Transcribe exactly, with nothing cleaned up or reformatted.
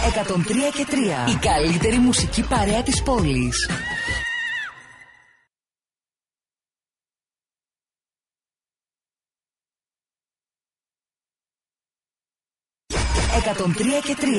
εκατόν τρία και τρία. Η καλύτερη μουσική παρέα της πόλης. εκατόν τρία και τρία.